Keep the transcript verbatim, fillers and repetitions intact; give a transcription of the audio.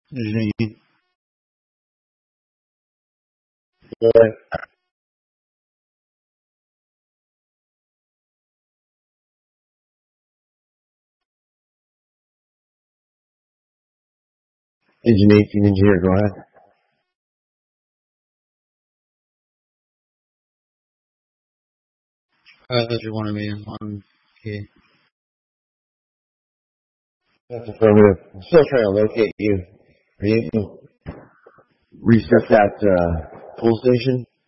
Janine. Go ahead. Engineer, engineer, go ahead. Uh, that you wanted me on key. That's affirmative. I'm still trying to locate you. Are you able to reset that uh, pull station?